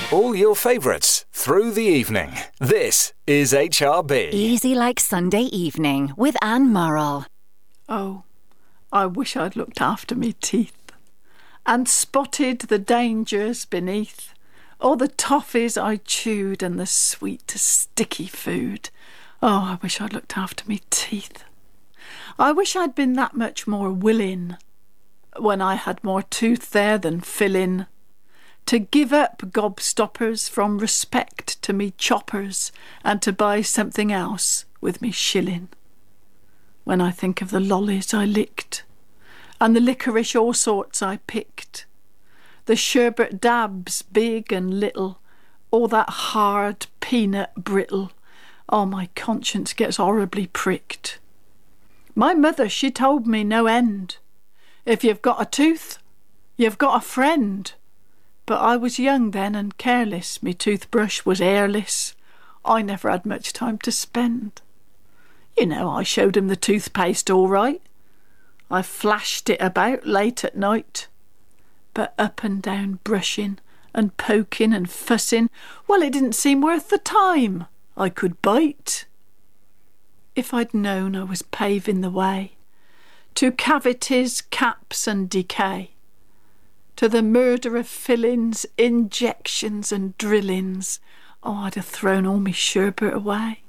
All your favourites through the evening. This is HRB. Easy like Sunday evening with Anne Murrell. Oh, I wish I'd looked after me teeth and spotted the dangers beneath, all the toffees I chewed and the sweet sticky food. Oh, I wish I'd looked after me teeth. I wish I'd been that much more willing when I had more tooth there than filling, to give up gobstoppers from respect to me choppers and to buy something else with me shilling. When I think of the lollies I licked and the licorice all sorts I picked, the sherbet dabs big and little, all that hard peanut brittle, oh, my conscience gets horribly pricked. My mother, she told me no end, if you've got a tooth, you've got a friend. But I was young then and careless, me toothbrush was airless, I never had much time to spend. You know, I showed him the toothpaste all right, I flashed it about late at night, but up and down brushing and poking and fussing, well, it didn't seem worth the time I could bite. If I'd known I was paving the way to cavities, caps and decay, to the murder of fillings, injections and drillings, oh, I'd have thrown all me sherbet away.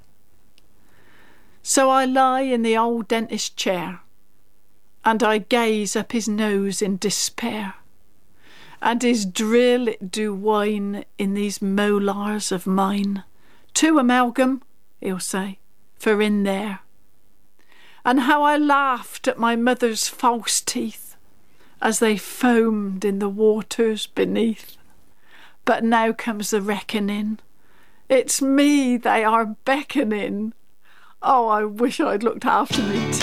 So I lie in the old dentist chair, and I gaze up his nose in despair, and his drill it do whine in these molars of mine. Two amalgam, he'll say, for in there. And how I laughed at my mother's false teeth as they foamed in the waters beneath. But now comes the reckoning. It's me they are beckoning. Oh, I wish I'd looked after me